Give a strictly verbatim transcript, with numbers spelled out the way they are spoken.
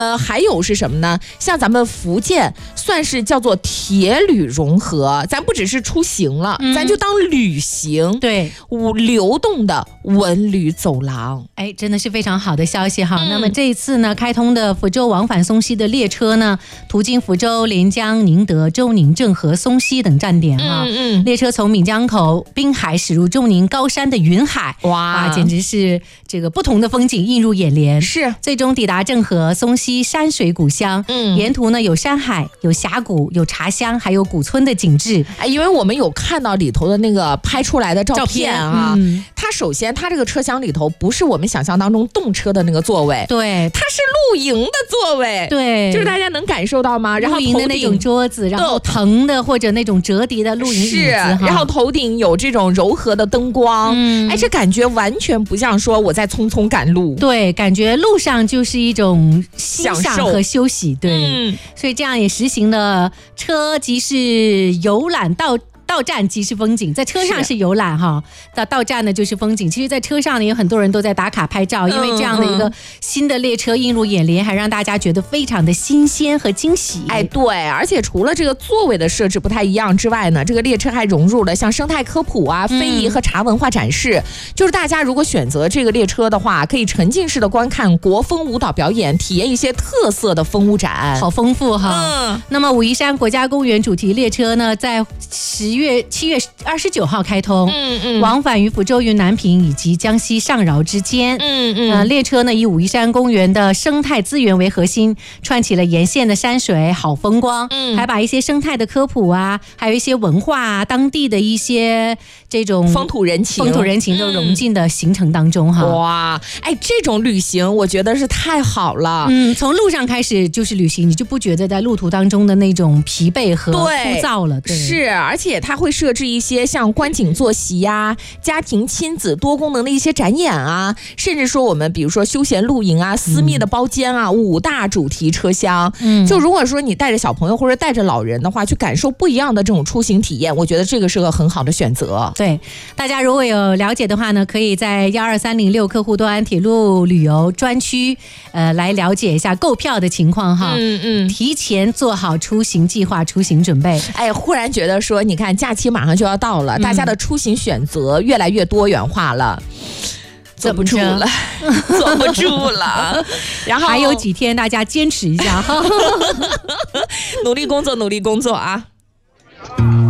呃，还有是什么呢？像咱们福建算是叫做铁旅融合，咱不只是出行了，嗯、咱就当旅行， 对， 流动的文旅走廊， 哎，真的是非常好的消息哈。嗯、那么这一次呢，开通的福州往返松溪的列车呢，途经福州、连江、宁德、周宁、郑和、松溪等站点哈。嗯嗯，列车从闽江口滨海驶入周宁高山的云海，哇，啊、简直是这个不同的风景映入眼帘。 是， 最终抵达郑和、松溪山水古乡，嗯，沿途呢有山海、有峡谷、有茶香，还有古村的景致。 哎，因为我们有看到里头的那个拍出来的照片啊，嗯、它首先它这个车厢里头不是我们想象当中动车的那个座位， 对， 它是露营的座位， 对， 就是大家能感受到吗？然后露营的那种桌子，然后藤的或者那种折叠的露营椅子， 是，然后头顶有这种柔和的灯光，嗯，哎，这感觉完全不像说我在匆匆赶路， 对，感觉路上就是一种欣赏和休息，对，嗯、所以这样也实行了车即是游览到。到站即是风景，在车上是游览哈，到到站呢就是风景。其实，在车上呢，有很多人都在打卡拍照，因为这样的一个新的列车映入眼帘，还让大家觉得非常的新鲜和惊喜。 哎，对，而且除了这个座位的设置不太一样之外呢，这个列车还融入了像生态科普啊、非遗和茶文化展示。嗯、就是大家如果选择这个列车的话，可以沉浸式的观看国风舞蹈表演，体验一些特色的风物展， 好丰富哈。嗯、那么武夷山国家公园主题列车呢，在十月。七月二十九号开通，嗯嗯，往返于福州、云南平以及江西上饶之间，嗯嗯，呃，列车呢以武夷山公园的生态资源为核心，串起了沿线的山水好风光，嗯，还把一些生态的科普啊，还有一些文化啊，当地的一些这种风土人情、 风土人情都融进的行程当中哈、 嗯。哇，哎，这种旅行我觉得是太好了， 嗯，从路上开始就是旅行，你就不觉得在路途当中的那种疲惫和枯燥了，对， 是，而且它会设置一些像观景坐席呀、啊、家庭亲子多功能的一些展演啊，甚至说我们比如说休闲露营啊、私密的包间啊、嗯、五大主题车厢。嗯，就如果说你带着小朋友或者带着老人的话，去感受不一样的这种出行体验，我觉得这个是个很好的选择。 对，大家如果有了解的话呢，可以在幺二三零六客户端铁路旅游专区，呃，来了解一下购票的情况哈。嗯嗯，提前做好出行计划、出行准备。 哎，忽然觉得说，你看假期马上就要到了，嗯、大家的出行选择越来越多元化了。坐不住了，坐不住了。然后还有几天，大家坚持一下哈， 努力工作，努力工作啊！